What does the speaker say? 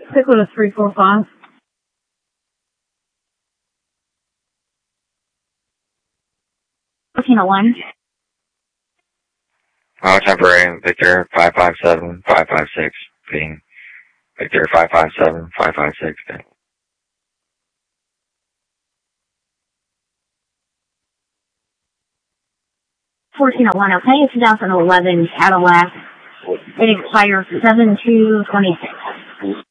Pickle 345. One. Temporary, Victor 557, 556, being Victor 557, 556, being. 1401, okay, 2011 Cadillac. It expires 7/2/26.